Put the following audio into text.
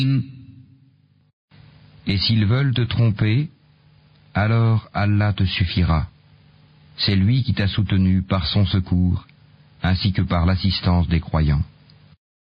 Et s'ils veulent te tromper, alors Allah te suffira. C'est lui qui t'a soutenu par son secours, ainsi que par l'assistance des croyants.